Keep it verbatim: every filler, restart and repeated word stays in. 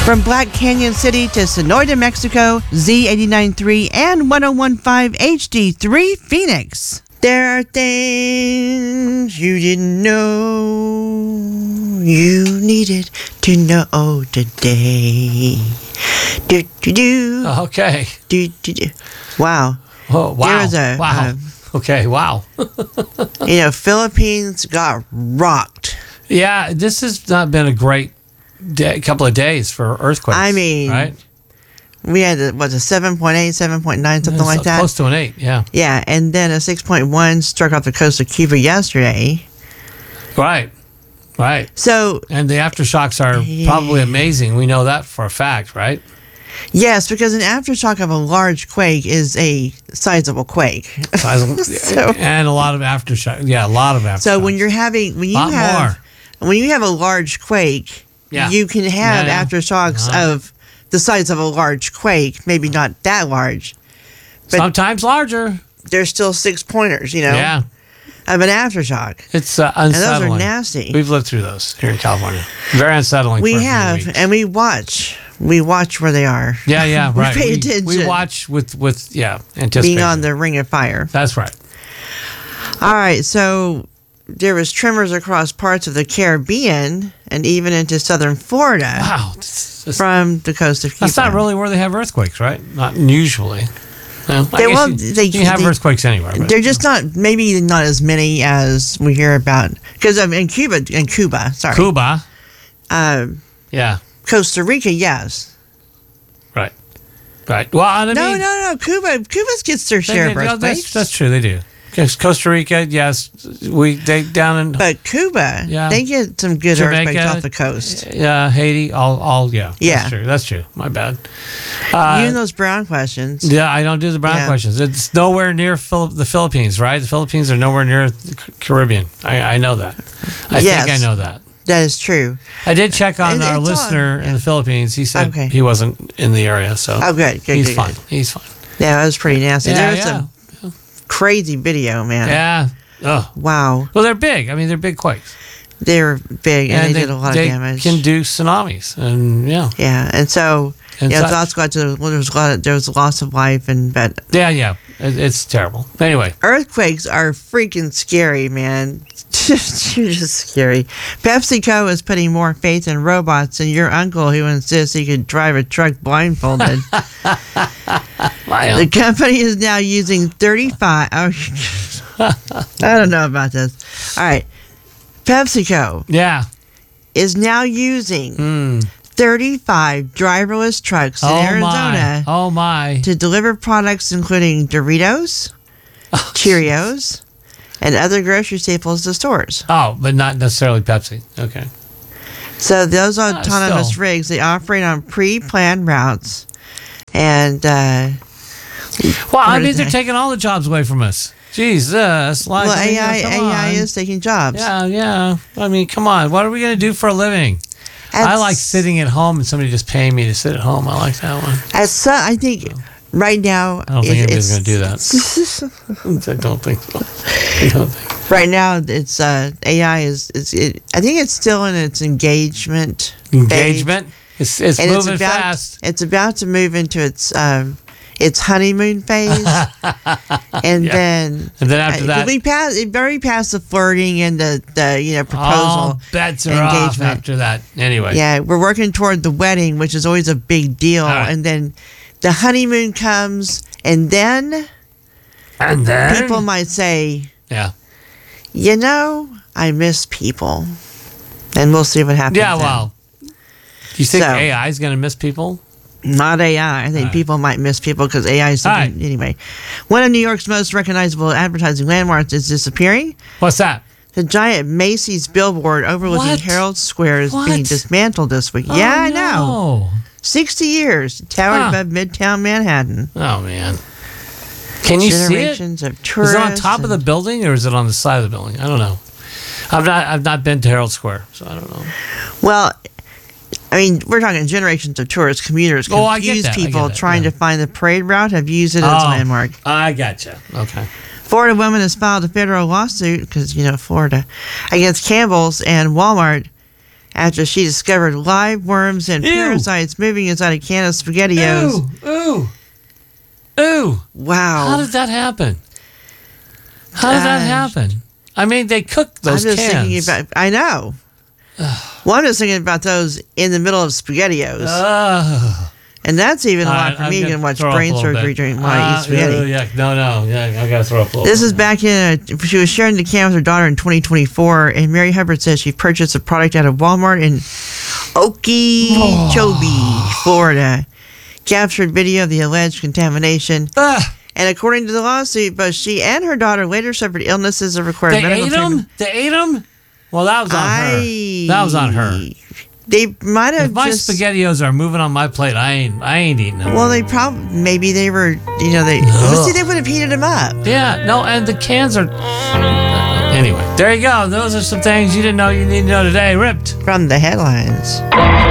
From Black Canyon City to Sonoyta, Mexico, Z eighty-nine point three and one oh one point five H D three Phoenix. There are things you didn't know you needed to know today. Do, do, do. Okay. Do, do, do. Wow. Oh, wow. There was a, wow. uh, okay, wow. you know, Philippines got rocked. Yeah, this has not been a great day, couple of days for earthquakes. I mean, right? We had, a, what, a seven point eight, seven point nine, something It's like that? Close to an eight, yeah. Yeah, and then a six point one struck off the coast of Cuba yesterday. Right, right. So, and the aftershocks are yeah. probably amazing. We know that for a fact, right? Yes, because an aftershock of a large quake is a sizable quake. Sizable, so, and a lot of aftershock. Yeah, a lot of aftershocks. So when you're having, when you lot have, more. when you have a large quake, yeah. you can have yeah, yeah. aftershocks uh-huh. of the size of a large quake, maybe not that large. But sometimes larger. They're still six pointers, you know? Yeah. Of an aftershock. It's uh, unsettling. And those are nasty. We've lived through those here in California. Very unsettling. We for a have, few weeks. and we watch. We watch where they are. Yeah, yeah, we right. pay we, attention. We watch with, with yeah, anticipation. Being on the ring of fire. That's right. All right, so there was tremors across parts of the Caribbean and even into southern Florida. Wow. This, this, from the coast of Cuba. That's not really where they have earthquakes, right? Not usually. Well, I they, guess well, you, they, you have they, earthquakes anywhere. But, they're just not, maybe not as many as we hear about. Because um, in Cuba, in Cuba, sorry. Cuba. Uh, yeah. Costa Rica, yes. Right. Right. Well, I mean, no, no, no. Cuba, Cuba gets their share of earthquakes. That's, that's true. They do. Yes, Costa Rica, yes. We they down in. But Cuba, yeah. they get some good Jamaica, earthquakes off the coast. Yeah, Haiti, all, all, yeah. Yeah. That's true. That's true. My bad. Uh, you and those brown questions. Yeah, I don't do the brown yeah. questions. It's nowhere near Phil- the Philippines, right? The Philippines are nowhere near the Caribbean. I, I know that. I yes, think I know that. That is true. I did check on it, our listener on, in the Philippines. He said okay. he wasn't in the area, so oh, good, good, he's good, fine. Good. He's fine. Yeah, that was pretty nasty. Yeah, there was yeah. some crazy video, man. Yeah. Oh. Wow. Well, they're big. I mean, they're big quakes. They're big, and, and they, they did a lot they of damage. Can do tsunamis, and yeah. Yeah, and so and yeah, thoughts got to well, there was a lot of, there was a loss of life, and but yeah, yeah, it, it's terrible. Anyway, earthquakes are freaking scary, man. You're just scary. PepsiCo is putting more faith in robots than your uncle who insists he could drive a truck blindfolded. The company is now using thirty-five. Oh, I don't know about this. All right. PepsiCo yeah. is now using mm. thirty-five driverless trucks in oh Arizona my. Oh my. to deliver products including Doritos, oh, Cheerios, geez. and other grocery staples to stores. Oh, but not necessarily Pepsi. Okay. So those uh, autonomous still. rigs, they operate on pre-planned routes. And, uh... Well, I mean, they're taking all the jobs away from us. Jesus. Like, well, I mean, A I, come A I on. is taking jobs. Yeah, yeah. I mean, come on. What are we going to do for a living? That's, I like sitting at home and somebody just paying me to sit at home. I like that one. As so, I think so. Right now... I don't think it, anybody's going to do that. I don't think so. I don't think. Right now, it's uh, A I is... is it, I think it's still in its engagement Engagement? phase. It's, it's and moving it's about, fast. It's about to move into its... Um, its honeymoon phase, and yeah. then and then after that, we pass it very past the flirting and the, the you know proposal. All bets are engagement. Off after that. Anyway, yeah, we're working toward the wedding, which is always a big deal, right. and then the honeymoon comes, and then and then people might say, yeah, you know, I miss people, and we'll see what happens. Yeah, then. well, do you think so, A I is going to miss people? Not A I. I think right. people might miss people because A I is something. Right. Anyway, one of New York's most recognizable advertising landmarks is disappearing. What's that? The giant Macy's billboard overlooking what? Herald Square is what? being dismantled this week. Oh, yeah, I no. know. sixty years, towered huh. above Midtown Manhattan. Oh, man. Can you see it? Generations of tourists. Is it on top of the building or is it on the side of the building? I don't know. I've not I've not been to Herald Square, so I don't know. Well, I mean, we're talking generations of tourists, commuters, confused oh, I get that. people I get that. trying yeah. to find the parade route have used it as oh, a landmark. I gotcha. Okay. Florida woman has filed a federal lawsuit, because, you know, Florida, against Campbell's and Walmart after she discovered live worms and Ew. parasites moving inside a can of SpaghettiOs. Ooh, ooh, ooh. Wow. How did that happen? How did that Uh, happen? I mean, they cook those I'm just cans. thinking about. I know. Well, I'm just thinking about those in the middle of SpaghettiOs, Ugh. and that's even a All lot right, for I'm me gonna to watch throw up a brain little surgery bit. during when I Uh, eat spaghetti. uh, yeah, no, no, yeah, I gotta throw up a little. This bit. is back in. A, she was sharing the can with her daughter in twenty twenty-four, and Mary Hubbard says she purchased a product out of Walmart in Okeechobee, Florida. Captured video of the alleged contamination. Ah, And according to the lawsuit, both she and her daughter later suffered illnesses that required they medical ate treatment. them. They ate them. Well, that was on I, her. That was on her. They might If have my just. SpaghettiOs are moving on my plate, I ain't. I ain't eating them. Well, they probably maybe they were. You know, they. Well, see, they would have heated them up. Yeah, no, and the cans are. Anyway, there you go. Those are some things you didn't know you need to know today. Ripped. From the headlines.